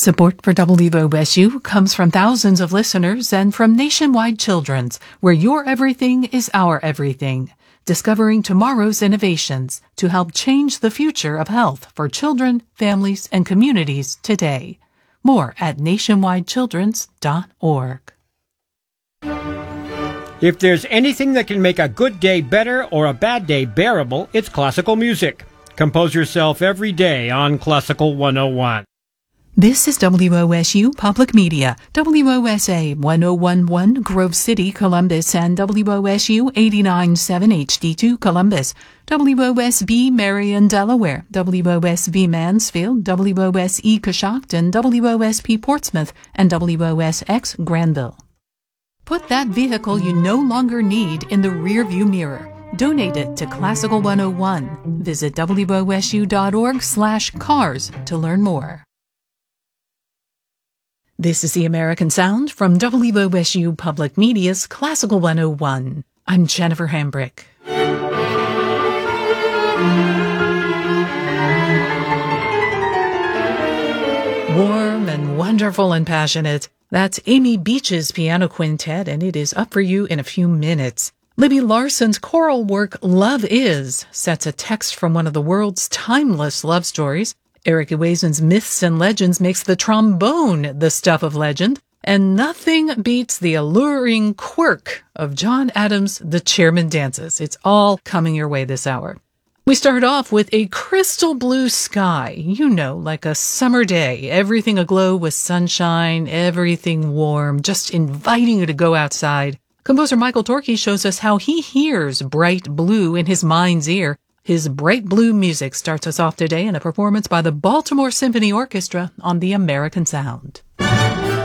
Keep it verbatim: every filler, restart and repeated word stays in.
Support for W O S U comes from thousands of listeners and from Nationwide Children's, where your everything is our everything. Discovering tomorrow's innovations to help change the future of health for children, families, and communities today. More at nationwide children's dot org. If there's anything that can make a good day better or a bad day bearable, it's classical music. Compose yourself every day on Classical one oh one. This is W O S U Public Media, W O S A one oh one point one Grove City, Columbus, and W O S U eighty-nine point seven H D two Columbus, W O S B Marion, Delaware, W O S B Mansfield, W O S E Coshocton, W O S P Portsmouth, and W O S X Granville. Put that vehicle you no longer need in the rearview mirror. Donate it to Classical one oh one. Visit W O S U dot org slash cars to learn more. This is the American Sound from W O S U Public Media's Classical one oh one. I'm Jennifer Hambrick. Warm and wonderful and passionate. That's Amy Beach's piano quintet, and it is up for you in a few minutes. Libby Larson's choral work, Love Is, sets a text from one of the world's timeless love stories. Eric Ewazen's Myths and Legends makes the trombone the stuff of legend, and nothing beats the alluring quirk of John Adams' The Chairman Dances. It's all coming your way this hour. We start off with a crystal blue sky, you know, like a summer day, everything aglow with sunshine, everything warm, just inviting you to go outside. Composer Michael Torkey shows us how he hears bright blue in his mind's ear. His bright blue music starts us off today in a performance by the Baltimore Symphony Orchestra on the American Sound.